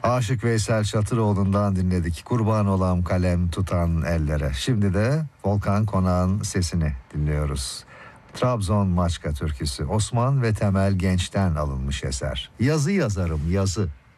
Aşık Veysel Çatıroğlu'ndan dinledik. Kurban olam kalem tutan ellere. Şimdi de Volkan Konak'ın sesini dinliyoruz. Trabzon Maçka türküsü. Osman ve Temel Genç'ten alınmış eser. Yazı yazarım yazı.